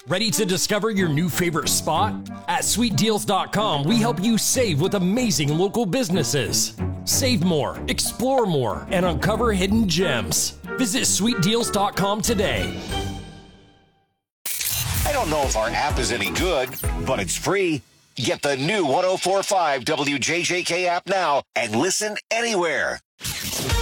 Ready to discover your new favorite spot? At sweetdeals.com, we help you save with amazing local businesses. Save more, explore more, and uncover hidden gems. Visit sweetdeals.com today. I don't know if our app is any good, but it's free. Get the new 104.5 WJJK app now and listen anywhere.